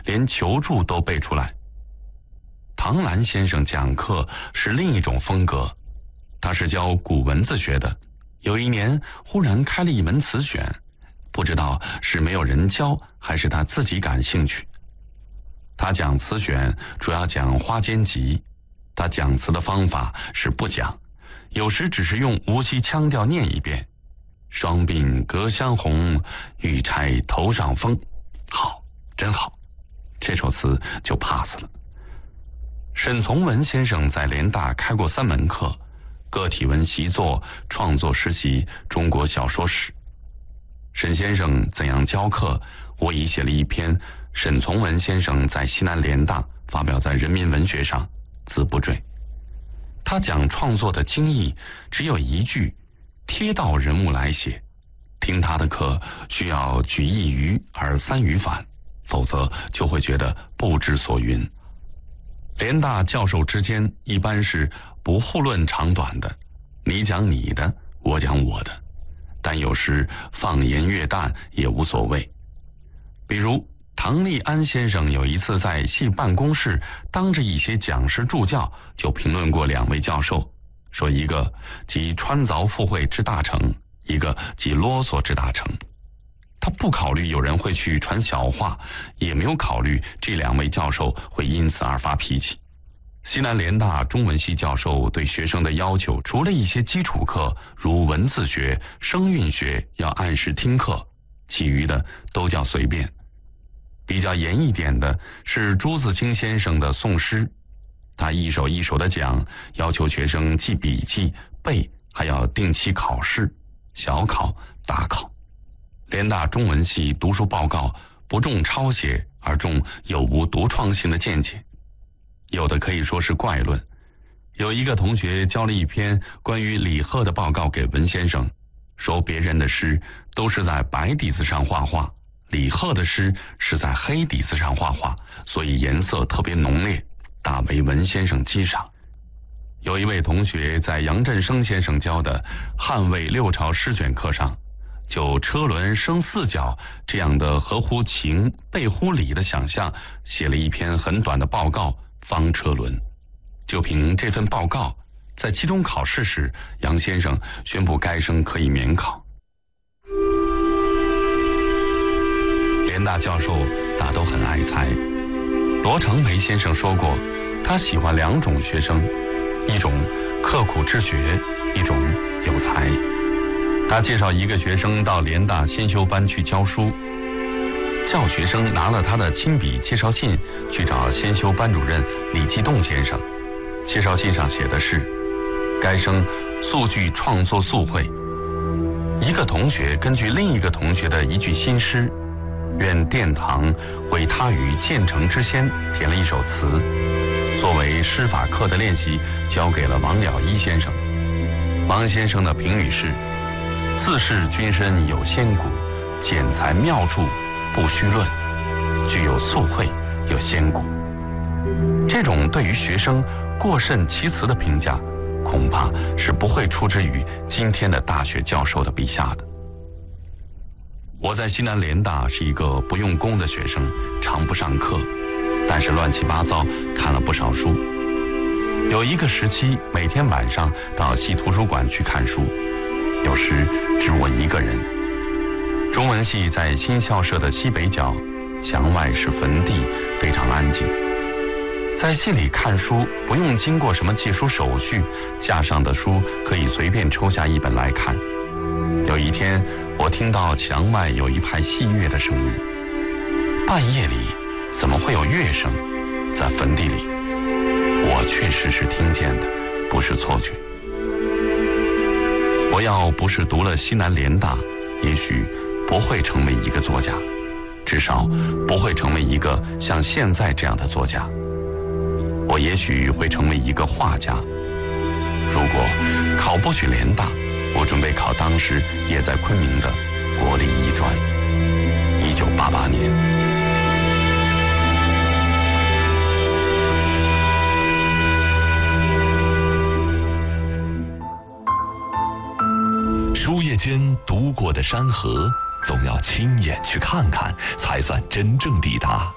连求助都背出来。唐兰先生讲课是另一种风格，他是教古文字学的，有一年忽然开了一门词选，不知道是没有人教还是他自己感兴趣。他讲词选主要讲花间集，他讲词的方法是不讲，有时只是用无锡腔调念一遍，双鬓隔香红，玉钗头上风。好，真好，这首词就 pass 了。沈从文先生在联大开过3门课，个体文习作、创作实习、中国小说史。沈先生怎样教课，我已写了一篇沈从文先生在西南联大发表在《人民文学》上，字不赘。他讲创作的精义只有一句，贴到人物来写。听他的课需要举一隅而3隅反，否则就会觉得不知所云。联大教授之间一般是不互论长短的，你讲你的，我讲我的，但有时放言越淡也无所谓。比如唐立安先生有一次在系办公室当着一些讲师助教，就评论过2位教授，说一个即穿凿附会之大成，一个即啰嗦之大成。他不考虑有人会去传小话，也没有考虑这2位教授会因此而发脾气。西南联大中文系教授对学生的要求，除了一些基础课，如文字学、声韵学要按时听课，其余的都叫随便。比较严一点的是朱自清先生的宋诗，他一首一首的讲，要求学生记笔记、背，还要定期考试，小考、大考。联大中文系读书报告不重抄写，而重有无独创性的见解，有的可以说是怪论。有一个同学交了一篇关于李贺的报告给文先生，说别人的诗都是在白底子上画画，李贺的诗是在黑底子上画画，所以颜色特别浓烈，大为文先生激赏。有一位同学在杨振声先生教的汉魏6朝诗选课上，就车轮升4角这样的合乎情背乎理的想象，写了一篇很短的报告《方车轮》。就凭这份报告，在期中考试时，杨先生宣布该生可以免考。联大教授大都很爱才，罗长培先生说过，他喜欢2种学生，一种刻苦治学，一种有才。他介绍一个学生到联大先修班去教书，教学生拿了他的亲笔介绍信去找先修班主任李继栋先生。介绍信上写的是，该生素具创作素会。一个同学根据另一个同学的一句新诗，愿殿堂毁他于建成之先，填了一首词，作为诗法课的练习交给了王了一先生。王先生的评语是，自是君身有仙骨，剪裁妙处不须论，具有素慧，有仙骨。这种对于学生过甚其词的评价，恐怕是不会出之于今天的大学教授的笔下的。我在西南联大是一个不用功的学生，常不上课，但是乱七八糟看了不少书。有一个时期，每天晚上到系图书馆去看书，有时只我一个人。中文系在新校舍的西北角，墙外是坟地，非常安静。在系里看书不用经过什么借书手续，架上的书可以随便抽下一本来看。有一天，我听到墙外有一派戏乐的声音，半夜里怎么会有乐声？在坟地里，我确实是听见的，不是错觉。我要不是读了西南联大，也许不会成为一个作家，至少不会成为一个像现在这样的作家。我也许会成为一个画家。如果考不取联大，我准备考当时也在昆明的国立艺专。1988年。 书页间读过的山河，总要亲眼去看看，才算真正抵达。